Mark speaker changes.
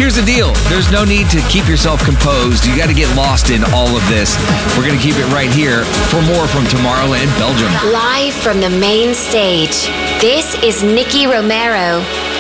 Speaker 1: Here's the deal. There's no need to keep yourself composed. You got to get lost in all of this. We're going to keep it right here for more from Tomorrowland Belgium.
Speaker 2: Live from the main stage, this is Nicky Romero.